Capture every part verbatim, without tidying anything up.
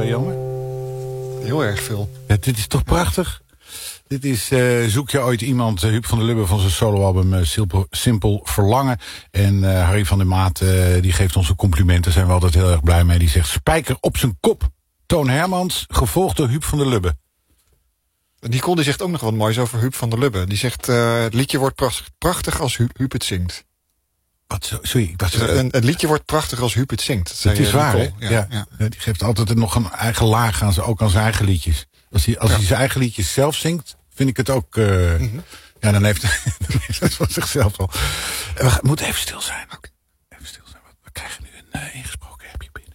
uh, Jelmer? Heel erg veel. Ja, dit is toch prachtig? Dit is uh, Zoek je ooit iemand, uh, Huub van der Lubbe van zijn soloalbum uh, Simpel, Simpel Verlangen. En uh, Harry van der Maat uh, die geeft ons een compliment. Daar zijn we altijd heel erg blij mee. Die zegt spijker op zijn kop. Toon Hermans, gevolgd door Huub van der Lubbe. Nicole die zegt ook nog wat moois over Huub van der Lubbe. Die zegt, uh, het liedje wordt prachtig als Huub, Huub het zingt. Wat, sorry, ik dacht, uh, een, het liedje wordt prachtig als Huub het zingt. Dat, dat is waar, ja, ja, ja. ja. Die geeft altijd nog een eigen laag aan, ook aan zijn eigen liedjes. Als hij, als ja. hij zijn eigen liedjes zelf zingt, vind ik het ook... Uh, mm-hmm. Ja, dan heeft het van zichzelf al. We moeten even stil zijn. Okay. Even stil zijn. We krijgen nu een uh, ingesproken appje binnen.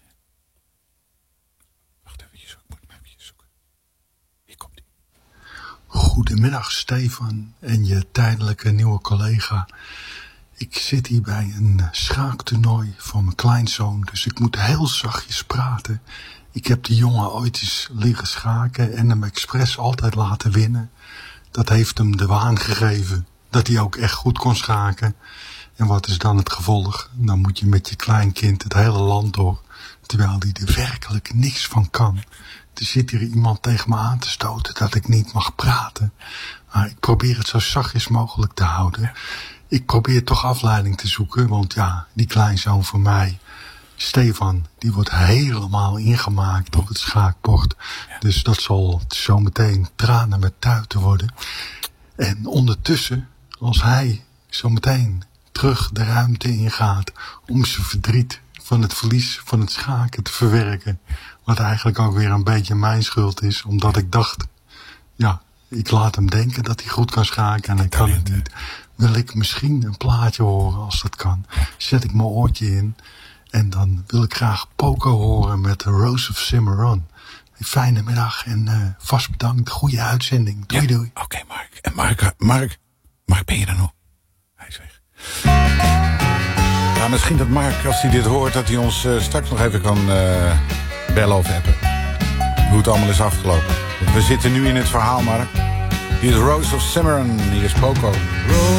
Wacht even, ik moet hem even zoeken. Hier komt hij. Goedemiddag, Stefan en je tijdelijke nieuwe collega. Ik zit hier bij een schaaktoernooi van mijn kleinzoon, dus ik moet heel zachtjes praten. Ik heb die jongen ooit eens leren schaken en hem expres altijd laten winnen. Dat heeft hem de waan gegeven dat hij ook echt goed kon schaken. En wat is dan het gevolg? Dan moet je met je kleinkind het hele land door, terwijl hij er werkelijk niks van kan. Er zit hier iemand tegen me aan te stoten dat ik niet mag praten. Maar ik probeer het zo zachtjes mogelijk te houden. Ik probeer toch afleiding te zoeken, want ja, die kleinzoon van mij, Stefan, die wordt helemaal ingemaakt op het schaakbord. Ja. Dus dat zal zometeen tranen met tuiten worden. En ondertussen, als hij zometeen terug de ruimte ingaat om zijn verdriet van het verlies van het schaken te verwerken, wat eigenlijk ook weer een beetje mijn schuld is, omdat ik dacht, ja, ik laat hem denken dat hij goed kan schaken en hij kan het niet. Wil ik misschien een plaatje horen als dat kan. Zet ik mijn oortje in en dan wil ik graag Poco horen met Rose of Cimarron. Een fijne middag en uh, vast bedankt. Goeie uitzending. Doei, ja, doei. Oké, okay, Mark. En Mark, Mark, Mark, ben je er nog? Hij is weg. Ja, misschien dat Mark, als hij dit hoort, dat hij ons uh, straks nog even kan uh, bellen of appen. Hoe het allemaal is afgelopen. We zitten nu in het verhaal, Mark. Hier is Rose of Cimarron. Hier is Poco. Rose